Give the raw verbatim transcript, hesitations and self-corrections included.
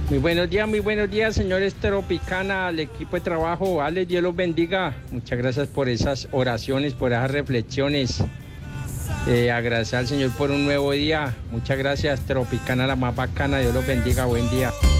Muy buenos días, muy buenos días, señores Tropicana, al equipo de trabajo. Ale, Dios los bendiga. Muchas gracias por esas oraciones, por esas reflexiones. Eh, agradecer al Señor por un nuevo día. Muchas gracias, Tropicana, la más bacana. Dios los bendiga, buen día.